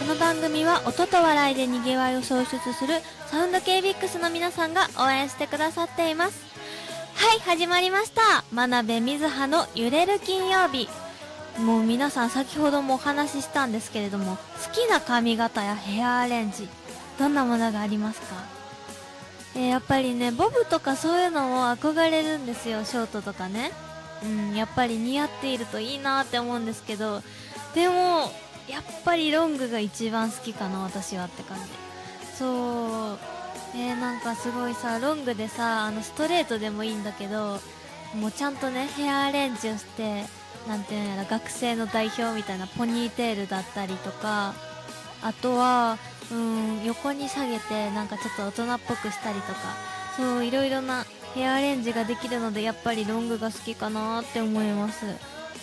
この番組は音と笑いでにぎわいを創出するサウンド系ビックスの皆さんが応援してくださっています。はい、始まりました。真鍋みずはの揺れる金曜日。もう皆さん先ほどもお話ししたんですけれども、好きな髪型やヘアアレンジ、どんなものがありますか？やっぱりね、ボブとかそういうのも憧れるんですよ、ショートとかね。やっぱり似合っているといいなって思うんですけど、でもやっぱりロングが一番好きかな、私はって感じ。そう、なんかすごいさ、ロングでさ、ストレートでもいいんだけど、もうちゃんとねヘアアレンジをして、なんていうんやら、学生の代表みたいなポニーテールだったりとか、あとは横に下げてなんかちょっと大人っぽくしたりとか、そういろいろなヘアアレンジができるので、やっぱりロングが好きかなって思います。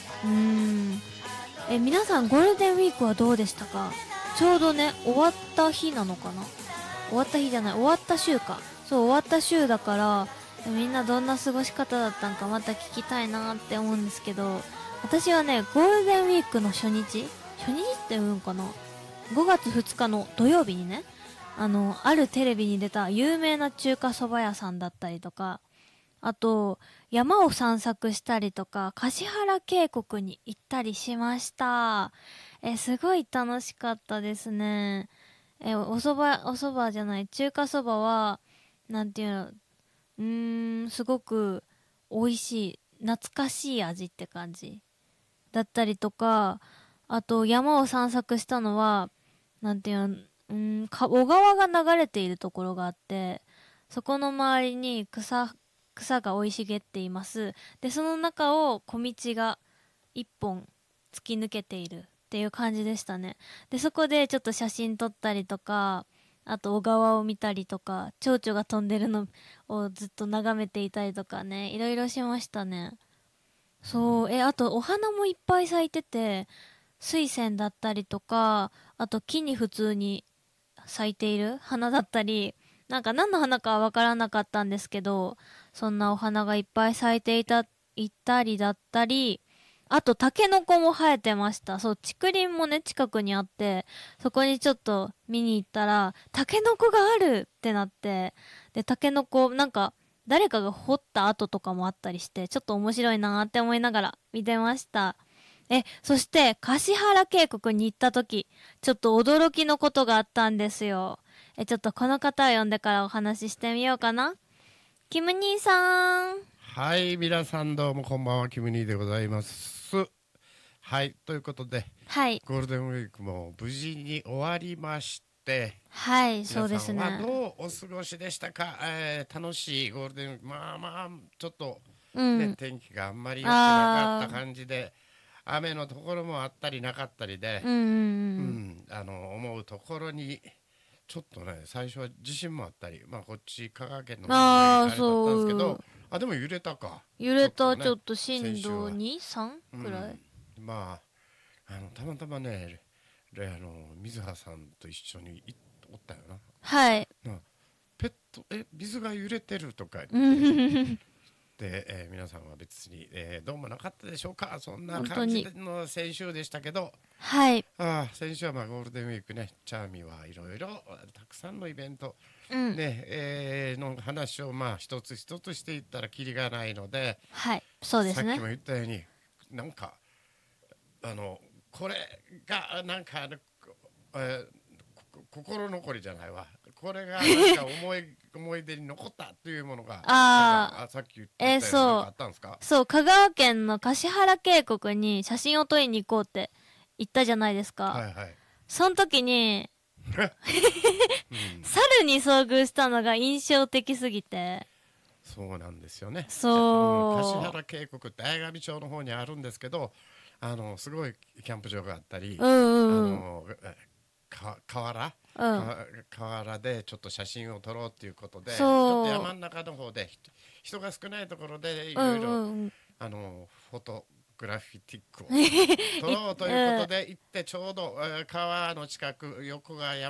皆さんゴールデンウィークはどうでしたか？ちょうどね終わった日なのかな、終わった日じゃない、終わった週か。そう、終わった週だから、みんなどんな過ごし方だったんかまた聞きたいなって思うんですけど、私はねゴールデンウィークの初日って言うんかな、5月2日の土曜日にね、あるテレビに出た有名な中華そば屋さんだったりとか、あと山を散策したりとか、橿原渓谷に行ったりしました。すごい楽しかったですね。おそばじゃない、中華そばはなんていうの、すごく美味しい、懐かしい味って感じだったりとか、あと山を散策したのは、なんていうの、小川が流れているところがあって、そこの周りに草が生い茂っています。でその中を小道が一本突き抜けているっていう感じでしたね。でそこでちょっと写真撮ったりとか、あと小川を見たりとか、蝶々が飛んでるのをずっと眺めていたりとかね、いろいろしましたね。そう、あとお花もいっぱい咲いてて、水仙だったりとか、あと木に普通に咲いている花だったり、なんか何の花かはわからなかったんですけど、そんなお花がいっぱい咲いていたりだったり、あとタケノコも生えてました。そう、竹林もね近くにあって、そこにちょっと見に行ったらタケノコがあるってなって、でタケノコなんか誰かが掘った跡とかもあったりして、ちょっと面白いなーって思いながら見てました。そして橿原渓谷に行った時、ちょっと驚きのことがあったんですよ。ちょっとこの方を呼んでからお話ししてみようかな。キム兄さん。 はい、皆さんどうもこんばんは、キムニーでございます。はい、ということで、 はい。 ゴールデンウィークも無事に終わりまして、 はい、そうで皆さんはすね。 どうお過ごしでしたか？楽しいゴールデンウィーク、まあまあ、ちょっとね、 うん。 天気があんまり良くなかったあー。 感じで、雨のところもあったりなかったりで、 うんうん思うところに、ちょっとね、最初は地震もあったり、まあこっち香川県のうん。 方があー、 あれだったんですけど、 そう。 あ、でも揺れたか。 揺れた、ちょちょっとね、 っと震度先週は。 2、3くらい。 まあ、たまたまね、水葉さんと一緒におったよな。 はい。 ペット、水が揺れてるとかう言って、 ん。 で、皆さんは別に、どうもなかったでしょうか。そんな本当に。 感じの先週でしたけど、 はい。 先週はまあゴールデンウィークね、チャーミはいろいろたくさんのイベント、 うん。 ね、の話をまあ一つ一つしていったらキリがないので、 はい。そうですね。 さっきも言ったように、なんか、これがなんか、心残りじゃないわ。これがなんか思い出に残ったというものが、なんかさっき言ったようになんかあったんですか？ そう、香川県の橿原渓谷に写真を撮りに行こうって言ったじゃないですか。 はいはい。 その時に、 うん、 猿に遭遇したのが印象的すぎて。 そうなんですよね。橿そ原渓谷って綾上町の方にあるんですけど、すごいキャンプ場があったり、 う。うんうん。 河原うん。 河原でちょっと写真を撮ろうっていうことで、ちょっとそう。 山の中の方で人が少ないところでいうんろいろうんうん。 フォトグラフィティックを撮いろうということで行って、ちょうど川の近く、横が山